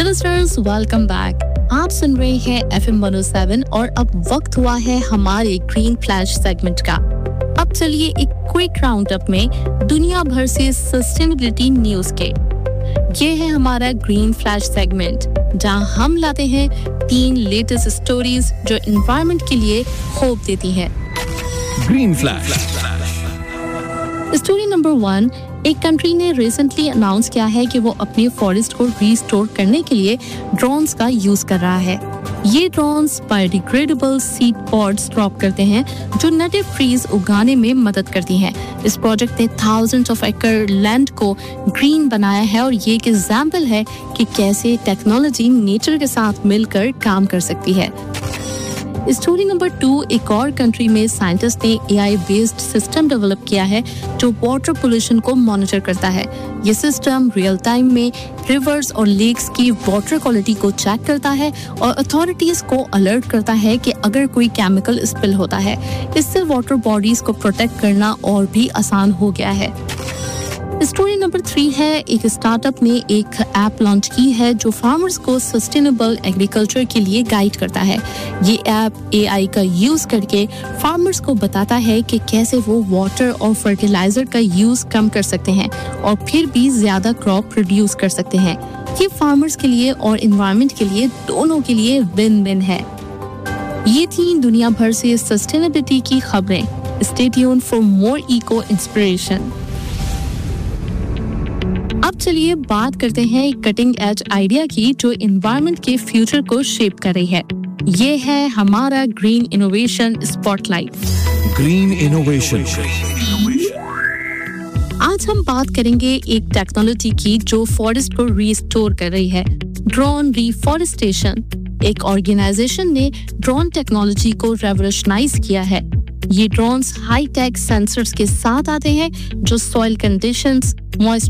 Listeners welcome back. आप सुन रहे हैं FM 107 और अब वक्त हुआ है हमारे ग्रीन फ्लैश सेगमेंट का। अब चलिए एक क्विक राउंड अप में दुनिया भर से सस्टेनेबिलिटी न्यूज के। ये है हमारा ग्रीन फ्लैश सेगमेंट जहां हम लाते हैं 3 लेटेस्ट स्टोरीज जो एनवायरनमेंट के लिए होप देती हैं। Green flash. स्टोरी नंबर 1, एक कंट्री ने रिसेंटली अनाउंस किया है कि वो अपने फॉरेस्ट को रीस्टोर करने के लिए ड्रोन्स का यूज कर रहा है। ये drones biodegradable seed pods drop करते हैं जो नेटिव ट्रीज उगाने में मदद करती हैं। इस प्रोजेक्ट ने थाउजेंड्स ऑफ एकड़ लैंड को ग्रीन बनाया है और ये एक एग्जाम्पल है कि कैसे टेक्नोलॉजी नेचर के साथ मिलकर काम कर सकती है। स्टोरी नंबर 2, एक और कंट्री में साइंटिस्ट ने AI बेस्ड सिस्टम डेवलप किया है जो वाटर पोल्यूशन को मॉनिटर करता है। ये सिस्टम रियल टाइम में रिवर्स और लेक्स की वाटर क्वालिटी को चेक करता है और अथॉरिटीज को अलर्ट करता है कि अगर कोई केमिकल स्पिल होता है। इससे वाटर बॉडीज को प्रोटेक्ट करना और भी आसान हो गया है। स्टोरी नंबर 3 है, एक स्टार्टअप ने एक ऐप लॉन्च की है जो फार्मर्स को सस्टेनेबल एग्रीकल्चर के लिए गाइड करता है। ये ऐप AI का यूज करके फार्मर्स को बताता है कि कैसे वो वाटर और फर्टिलाइजर का यूज कम कर सकते हैं और फिर भी ज्यादा क्रॉप प्रोड्यूस कर सकते हैं। ये फार्मर्स के लिए और एनवायरनमेंट के लिए दोनों के लिए विन विन है। ये थी दुनिया भर से सस्टेनेबिलिटी की खबरें। Stay tuned for more eco inspiration. अब चलिए बात करते हैं एक कटिंग एज आइडिया की जो एनवायरनमेंट के फ्यूचर को शेप कर रही है। ये है हमारा green innovation spotlight. Green innovation. आज हम बात करेंगे एक टेक्नोलॉजी की जो फॉरेस्ट को रिस्टोर कर रही है, ड्रोन रिफॉरेस्टेशन। एक ऑर्गेनाइजेशन ने ड्रोन टेक्नोलॉजी को रेवोल्यूशनाइज किया है। ये ड्रोन्स हाई टेक सेंसर्स के साथ आते हैं जो सॉइल कंडीशंस, मॉइस्चर